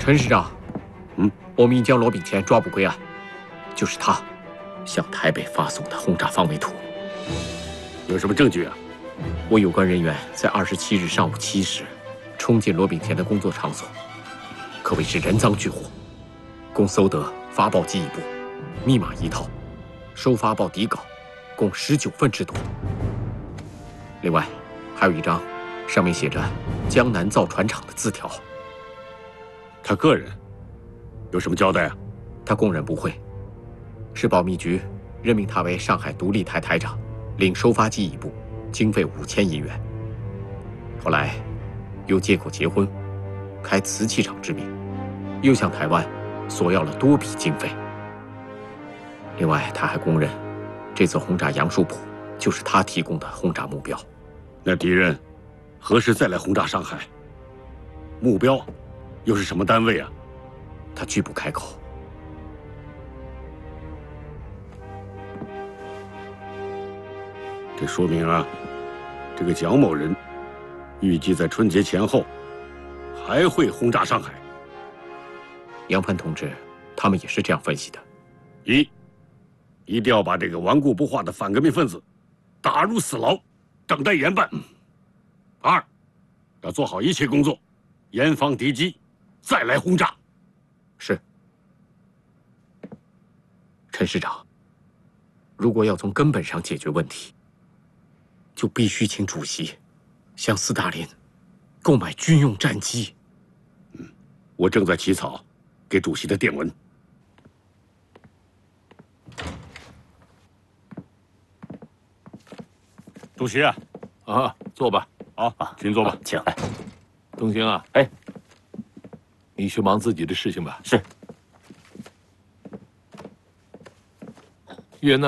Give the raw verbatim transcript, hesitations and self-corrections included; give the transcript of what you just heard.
陈师长， 嗯， 我们已将罗秉乾抓捕归案，就是他向台北发送的轰炸方位图。 有什么证据啊？ 我有关人员在二十七日上午七时冲进罗秉乾的工作场所，可谓是人赃俱获，共搜得发报机一部，密码一套，收发报底稿共十九份之多。另外，还有一张上面写着“江南造船厂”的字条。 他个人有什么交代啊？ 他供认不讳，是保密局任命他为上海独立台台长，领收发机一部，经费五千银元。后来又借口结婚，开瓷器厂之名，又向台湾索要了多笔经费。另外，他还供认，这次轰炸杨树浦就是他提供的轰炸目标。 那敌人何时再来轰炸上海？目标又是什么单位啊？ 他拒不开口。 这说明啊，这个蒋某人预计在春节前后还会轰炸上海。 杨帆同志，他们也是这样分析的。 一，一定要把这个顽固不化的反革命分子打入死牢，等待严办。二，要做好一切工作，严防敌机，再来轰炸。 是。陈师长，如果要从根本上解决问题，就必须请主席向斯大林购买军用战机。 嗯，我正在起草给主席的电文。 主席啊， 啊，坐吧。 好啊，请坐吧， 请来。 东兴啊， 哎， 你去忙自己的事情吧。 是。 越南。